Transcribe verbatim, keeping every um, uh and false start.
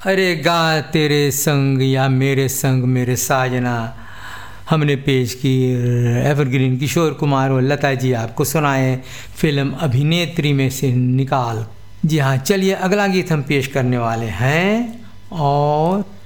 अरे गा तेरे संग या मेरे संग मेरे साजना, हमने पेश की एवरग्रीन किशोर कुमार और लता जी आपको सुनाए फिल्म अभिनेत्री में से निकाल। जी हाँ, चलिए अगला गीत हम पेश करने वाले हैं और